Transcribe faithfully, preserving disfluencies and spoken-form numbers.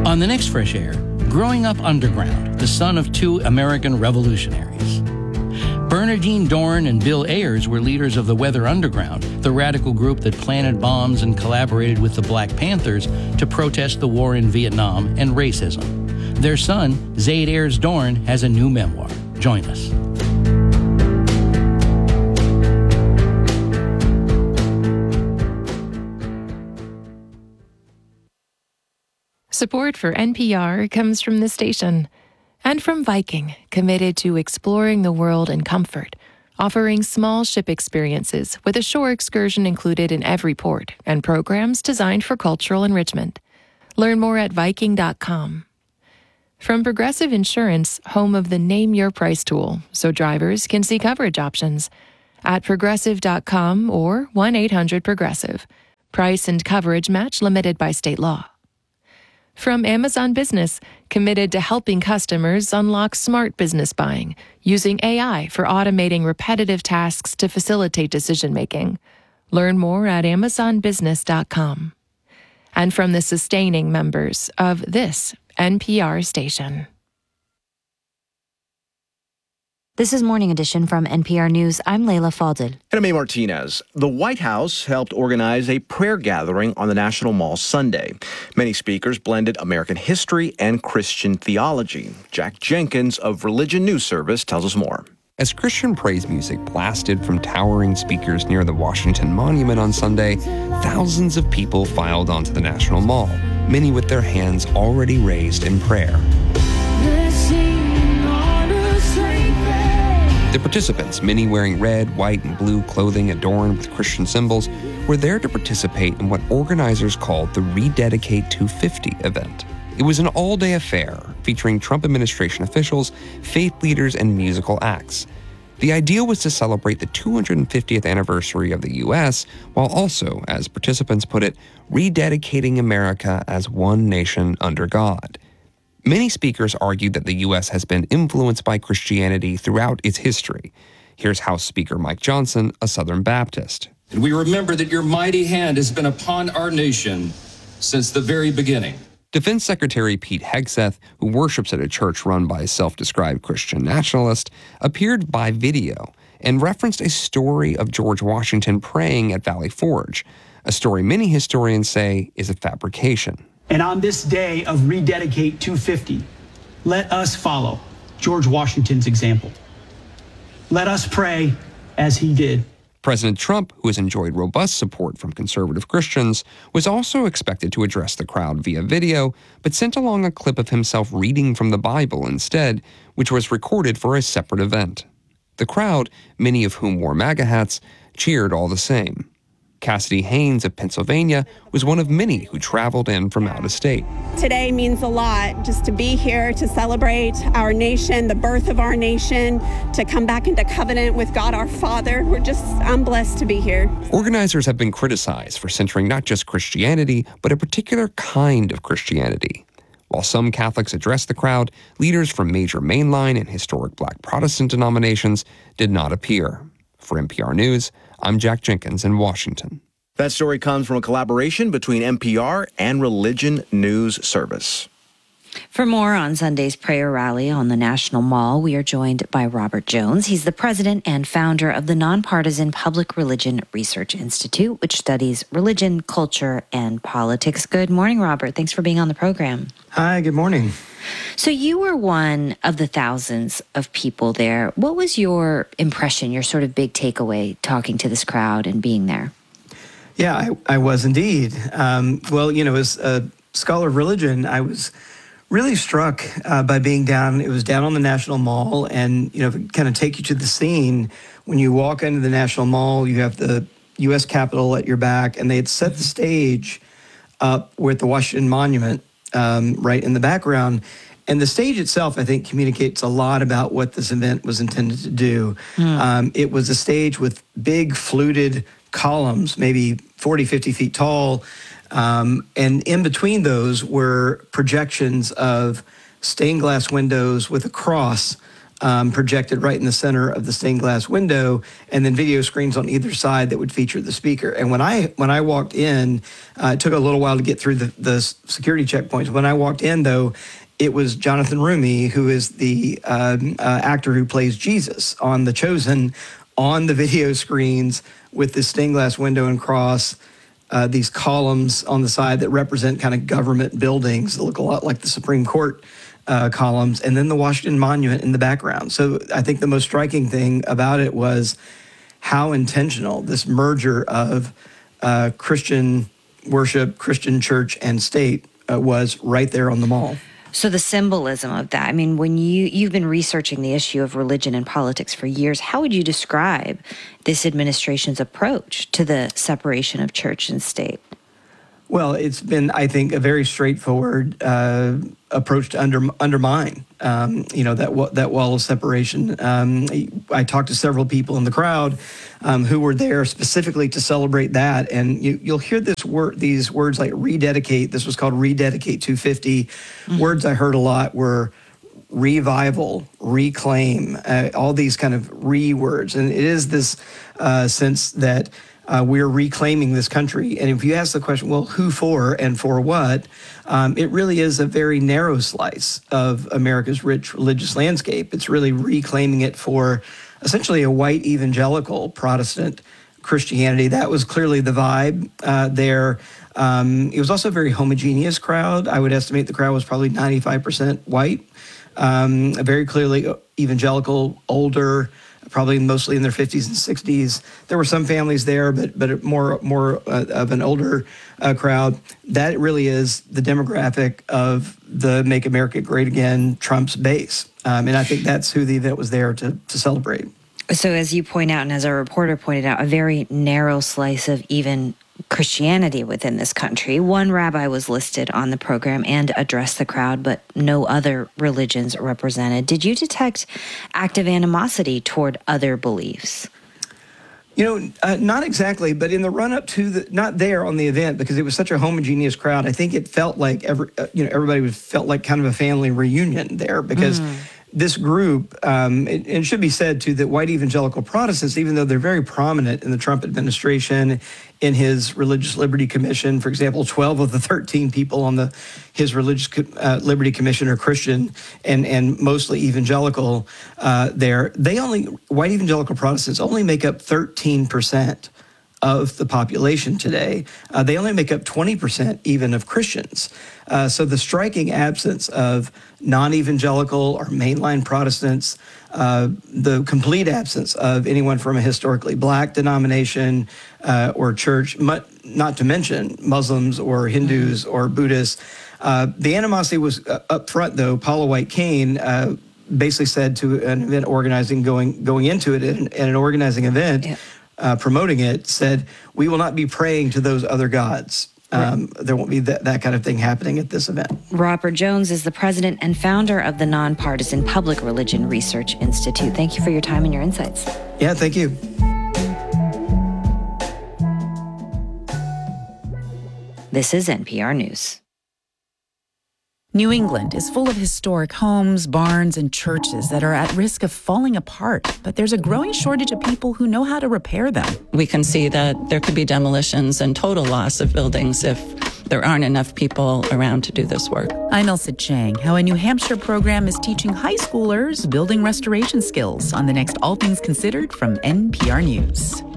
On the next Fresh Air, growing up underground, the son of two American revolutionaries. Bernardine Dohrn and Bill Ayers were leaders of the Weather Underground, the radical group that planted bombs and collaborated with the Black Panthers to protest the war in Vietnam and racism. Their son, Zaid Ayers Dohrn, has a new memoir. Join us. Support for N P R comes from the station and from Viking, committed to exploring the world in comfort, offering small ship experiences with a shore excursion included in every port and programs designed for cultural enrichment. Learn more at Viking dot com. From Progressive Insurance, home of the Name Your Price tool, so drivers can see coverage options at Progressive dot com or one eight hundred Progressive. Price and coverage match limited by state law. From Amazon Business, committed to helping customers unlock smart business buying, using A I for automating repetitive tasks to facilitate decision-making. Learn more at Amazon Business dot com. And from the sustaining members of this N P R station. This is Morning Edition from N P R News. I'm Layla Faldel. And I'm A. Martinez. The White House helped organize a prayer gathering on the National Mall Sunday. Many speakers blended American history and Christian theology. Jack Jenkins of Religion News Service tells us more. As Christian praise music blasted from towering speakers near the Washington Monument on Sunday, thousands of people filed onto the National Mall, many with their hands already raised in prayer. The participants, many wearing red, white, and blue clothing adorned with Christian symbols, were there to participate in what organizers called the Rededicate two fifty event. It was an all-day affair featuring Trump administration officials, faith leaders, and musical acts. The idea was to celebrate the two hundred fiftieth anniversary of the U S, while also, as participants put it, rededicating America as one nation under God. Many speakers argued that the U S has been influenced by Christianity throughout its history. Here's House Speaker Mike Johnson, a Southern Baptist. And we remember that your mighty hand has been upon our nation since the very beginning. Defense Secretary Pete Hegseth, who worships at a church run by a self-described Christian nationalist, appeared by video and referenced a story of George Washington praying at Valley Forge, a story many historians say is a fabrication. And on this day of Rededicate two fifty, let us follow George Washington's example. Let us pray as he did. President Trump, who has enjoyed robust support from conservative Christians, was also expected to address the crowd via video, but sent along a clip of himself reading from the Bible instead, which was recorded for a separate event. The crowd, many of whom wore MAGA hats, cheered all the same. Cassidy Haynes of Pennsylvania was one of many who traveled in from out of state. Today means a lot, just to be here to celebrate our nation, the birth of our nation, to come back into covenant with God our Father. We're just, I'm blessed to be here. Organizers have been criticized for centering not just Christianity, but a particular kind of Christianity. While some Catholics addressed the crowd, leaders from major mainline and historic Black Protestant denominations did not appear. For N P R News, I'm Jack Jenkins in Washington. That story comes from a collaboration between N P R and Religion News Service. For more on Sunday's prayer rally on the National Mall, we are joined by Robert Jones. He's the president and founder of the nonpartisan Public Religion Research Institute, which studies religion, culture, and politics. Good morning, Robert. Thanks for being on the program. Hi, good morning. So you were one of the thousands of people there. What was your impression, your sort of big takeaway talking to this crowd and being there? Yeah, I, I was indeed. Um, well, you know, as a scholar of religion, I was really struck uh, by being down. It was down on the National Mall, and, you know, kind of take you to the scene. When you walk into the National Mall, you have the U S Capitol at your back, and they had set the stage up with the Washington Monument um, right in the background. And the stage itself, I think, communicates a lot about what this event was intended to do. Mm. Um, it was a stage with big fluted columns, maybe forty, fifty feet tall. Um, and in between those were projections of stained glass windows with a cross um, projected right in the center of the stained glass window, and then video screens on either side that would feature the speaker. And when I when I walked in, uh, it took a little while to get through the, the security checkpoints. When I walked in, though, it was Jonathan Rumi, who is the um, uh, actor who plays Jesus on The Chosen, on the video screens with this stained glass window and cross, uh, these columns on the side that represent kind of government buildings that look a lot like the Supreme Court uh, columns, and then the Washington Monument in the background. So I think the most striking thing about it was how intentional this merger of uh, Christian worship, Christian church, and state uh, was right there on the mall. So the symbolism of that, I mean, when you, you've been researching the issue of religion and politics for years, how would you describe this administration's approach to the separation of church and state? Well, it's been, I think, a very straightforward uh, approach to under, undermine, um, you know, that that wall of separation. Um, I talked to several people in the crowd um, who were there specifically to celebrate that, and you, you'll hear this word, these words like rededicate. This was called Rededicate two fifty. Mm-hmm. Words I heard a lot were revival, reclaim, uh, all these kind of re words, and it is this uh, sense that Uh, we're reclaiming this country. And if you ask the question, well, who for and for what, um, it really is a very narrow slice of America's rich religious landscape. It's really reclaiming it for essentially a white evangelical Protestant Christianity. That was clearly the vibe uh, there. Um, it was also a very homogeneous crowd. I would estimate the crowd was probably ninety-five percent white, um, very clearly evangelical, older, probably mostly in their fifties and sixties. There were some families there, but but more more uh, of an older uh, crowd. That really is the demographic of the Make America Great Again Trump's base. Um, and I think that's who the event was there to, to celebrate. So as you point out, and as our reporter pointed out, a very narrow slice of even Christianity within this country. One rabbi was listed on the program and addressed the crowd, but no other religions represented. Did you detect active animosity toward other beliefs? You know, uh, not exactly, but in the run-up to the, not there on the event, because it was such a homogeneous crowd, I think it felt like every, uh, you know, everybody was, felt like kind of a family reunion there, because mm. this group, um, it, it should be said too, that white evangelical Protestants, even though they're very prominent in the Trump administration, in his Religious Liberty Commission, for example, twelve of the thirteen people on the his Religious uh, Liberty Commission are Christian and and mostly evangelical. Uh, there, they only white evangelical Protestants only make up thirteen percent of the population today. Uh, they only make up twenty percent even of Christians. Uh, so the striking absence of non-evangelical or mainline Protestants, uh, the complete absence of anyone from a historically black denomination uh, or church, not to mention Muslims or Hindus or Buddhists. Uh, the animosity was uh, up front, though. Paula White-Cain uh, basically said to an event organizing going going into it, and an, an organizing event, yeah. uh, promoting it, said, "We will not be praying to those other gods." Um, right. There won't be that, that kind of thing happening at this event. Robert Jones is the president and founder of the Nonpartisan Public Religion Research Institute. Thank you for your time and your insights. Yeah, thank you. This is N P R News. New England is full of historic homes, barns, and churches that are at risk of falling apart, but there's a growing shortage of people who know how to repair them. We can see that there could be demolitions and total loss of buildings if there aren't enough people around to do this work. I'm Elsa Chang. How a New Hampshire program is teaching high schoolers building restoration skills on the next All Things Considered from N P R News.